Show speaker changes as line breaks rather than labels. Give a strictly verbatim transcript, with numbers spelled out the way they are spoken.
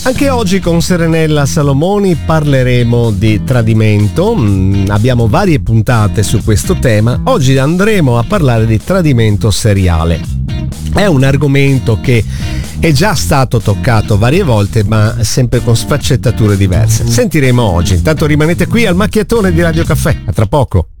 Anche oggi con Serenella Salomoni parleremo di tradimento, mm, abbiamo varie puntate su questo tema. Oggi andremo a parlare di tradimento seriale. È un argomento che è già stato toccato varie volte, ma sempre con sfaccettature diverse. Sentiremo oggi. Intanto rimanete qui al macchiatone di Radio Caffè, a tra poco.